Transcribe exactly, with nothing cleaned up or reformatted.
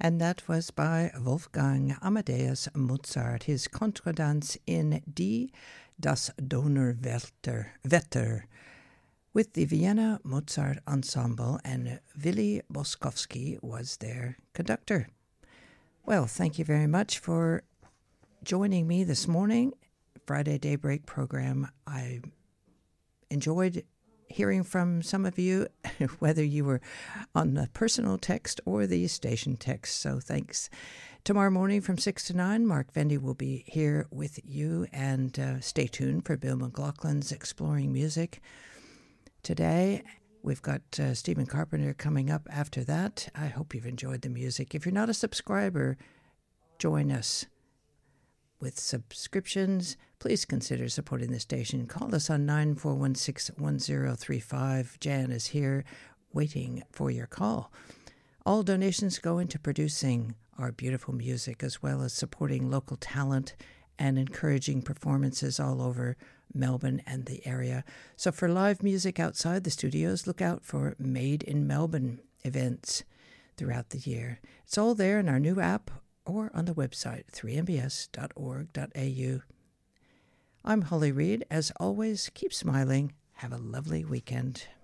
And that was by Wolfgang Amadeus Mozart, his Contradance in D, Das Donnerwetter, Wetter, with the Vienna Mozart Ensemble, and Willy Boskowski was their conductor. Well, thank you very much for joining me this morning. Friday Daybreak program. I enjoyed hearing from some of you, whether you were on the personal text or the station text, so thanks. Tomorrow morning from six to nine, Mark Vendy will be here with you, and uh, stay tuned for Bill McLaughlin's Exploring Music. Today, we've got uh, Stephen Carpenter coming up after that. I hope you've enjoyed the music. If you're not a subscriber, join us with subscriptions. Please consider supporting the station. Call us on nine four one six, one zero three five. Jan is here waiting for your call. All donations go into producing our beautiful music, as well as supporting local talent and encouraging performances all over Melbourne and the area. So for live music outside the studios, look out for Made in Melbourne events throughout the year. It's all there in our new app or on the website, three m b s dot org dot a u. I'm Holly Reid. As always, keep smiling. Have a lovely weekend.